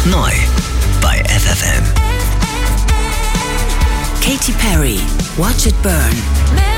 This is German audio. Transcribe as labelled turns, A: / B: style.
A: Neu bei FFM.
B: Katy Perry, Watch It Burn.